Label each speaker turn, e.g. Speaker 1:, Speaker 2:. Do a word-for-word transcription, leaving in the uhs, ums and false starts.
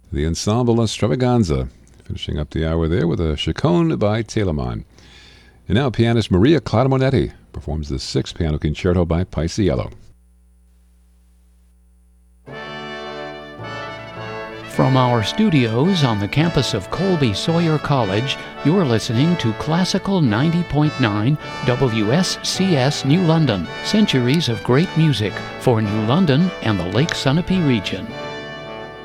Speaker 1: the Ensemble Extravaganza, finishing up the hour there with a Chaconne by Telemann. And now pianist Maria Clara Monetti performs the Sixth Piano Concerto by Paisiello.
Speaker 2: From our studios on the campus of Colby Sawyer College, you're listening to Classical ninety point nine W S C S New London, centuries of great music for New London and the Lake Sunapee region.